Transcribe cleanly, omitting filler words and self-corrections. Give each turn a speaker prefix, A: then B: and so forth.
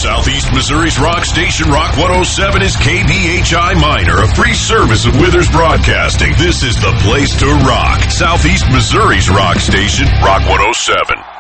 A: Southeast Missouri's rock station, Rock 107, is KBHI Minor, a free service of Withers Broadcasting. This is the place to rock. Southeast Missouri's rock station, Rock 107.